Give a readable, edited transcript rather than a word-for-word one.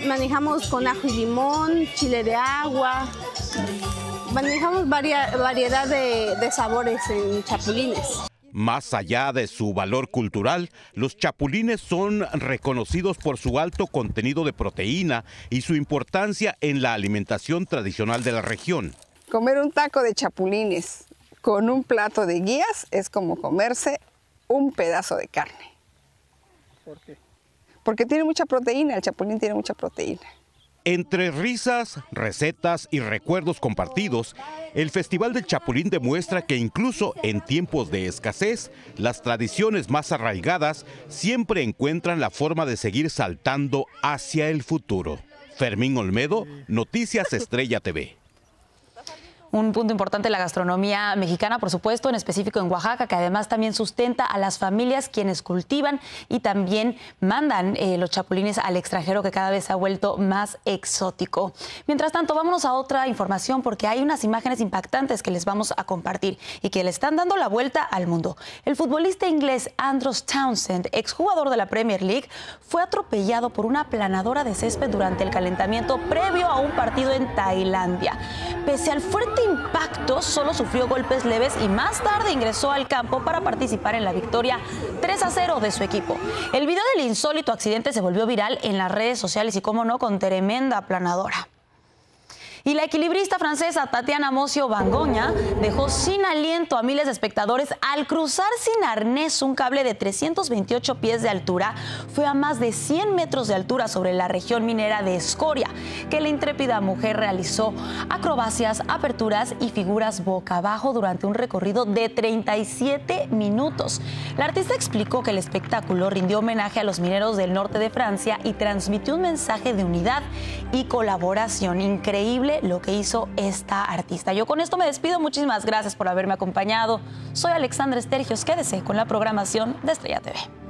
manejamos con ajo y limón, chile de agua. Manejamos variedad de sabores en chapulines. Más allá de su valor cultural, los chapulines son reconocidos por su alto contenido de proteína y su importancia en la alimentación tradicional de la región. Comer un taco de chapulines con un plato de guías es como comerse un pedazo de carne. ¿Por qué? Porque tiene mucha proteína, el chapulín tiene mucha proteína. Entre risas, recetas y recuerdos compartidos, el Festival del Chapulín demuestra que incluso en tiempos de escasez, las tradiciones más arraigadas siempre encuentran la forma de seguir saltando hacia el futuro. Fermín Olmedo, Noticias Estrella TV. Un punto importante de la gastronomía mexicana, por supuesto, en específico en Oaxaca, que además también sustenta a las familias quienes cultivan y también mandan los chapulines al extranjero, que cada vez se ha vuelto más exótico. Mientras tanto, vámonos a otra información porque hay unas imágenes impactantes que les vamos a compartir y que le están dando la vuelta al mundo. El futbolista inglés Andrew Townsend, exjugador de la Premier League, fue atropellado por una aplanadora de césped durante el calentamiento previo a un partido en Tailandia. Pese al fuerte impacto, solo sufrió golpes leves y más tarde ingresó al campo para participar en la victoria 3-0 de su equipo. El video del insólito accidente se volvió viral en las redes sociales y, cómo no, con tremenda aplanadora. Y la equilibrista francesa Tatiana Mocio-Bangoña dejó sin aliento a miles de espectadores al cruzar sin arnés un cable de 328 pies de altura. Fue a más de 100 metros de altura sobre la región minera de Escoria, que la intrépida mujer realizó acrobacias, aperturas y figuras boca abajo durante un recorrido de 37 minutos. La artista explicó que el espectáculo rindió homenaje a los mineros del norte de Francia y transmitió un mensaje de unidad y colaboración. Increíble lo que hizo esta artista. Yo con esto me despido. Muchísimas gracias por haberme acompañado. Soy Alexandra Estergios. Quédese con la programación de Estrella TV.